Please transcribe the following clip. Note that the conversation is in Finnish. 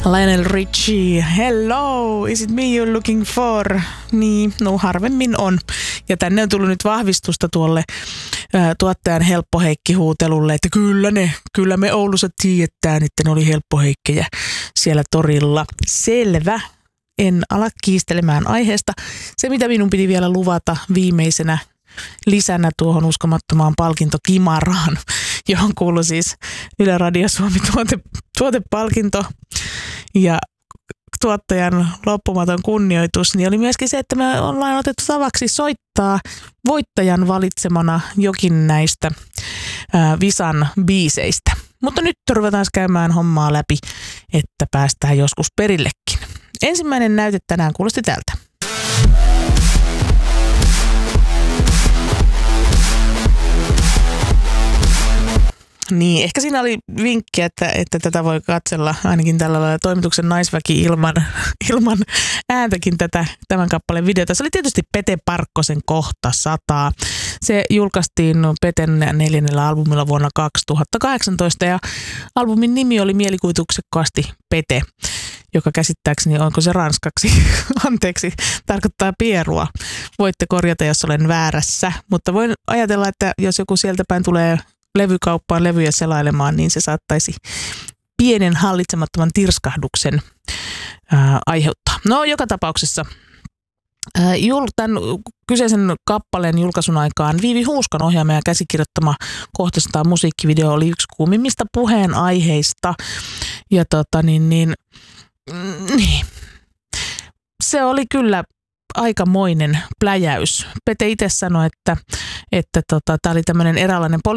Lionel Richie, hello, is it me you're looking for? Niin, no harvemmin on. Ja tänne on tullut nyt vahvistusta tuolle tuottajan helppoheikki-huutelulle, että kyllä me Oulussa tiedetään, että ne oli helppoheikkejä siellä torilla. Selvä, en ala kiistelemään aiheesta. Se, mitä minun piti vielä luvata viimeisenä lisänä tuohon uskomattomaan palkintokimaraan, johon kuului siis Yle Radio Suomi tuotepalkinto ja tuottajan loppumaton kunnioitus, niin oli myöskin se, että me ollaan otettu tavaksi soittaa voittajan valitsemana jokin näistä Visan biiseistä. Mutta nyt ruvetaan käymään hommaa läpi, että päästään joskus perillekin. Ensimmäinen näyte tänään kuulosti tältä. Niin, ehkä siinä oli vinkki, että tätä voi katsella ainakin tällä lailla toimituksen naisväki ilman ääntäkin tämän kappaleen videota. Se oli tietysti Pete Parkkosen Kohta 100. Se julkaistiin Peten 4. albumilla vuonna 2018 ja albumin nimi oli mielikuvituksekkaasti Pete, joka käsittääkseni, onko se ranskaksi, anteeksi, tarkoittaa pierua. Voitte korjata, jos olen väärässä, mutta voin ajatella, että jos joku sieltä päin tulee levykauppaan levyjä selailemaan, niin se saattaisi pienen hallitsemattoman tirskahduksen aiheuttaa. No, joka tapauksessa tämän kyseisen kappaleen julkaisun aikaan Viivi Huuskan ohjaama ja käsikirjoittama Kohta 100 musiikkivideo oli yksi kuumimmista puheenaiheista. Ja niin. Se oli kyllä aikamoinen pläjäys. Pete itse sanoi, että tämä oli tämmöinen eräänlainen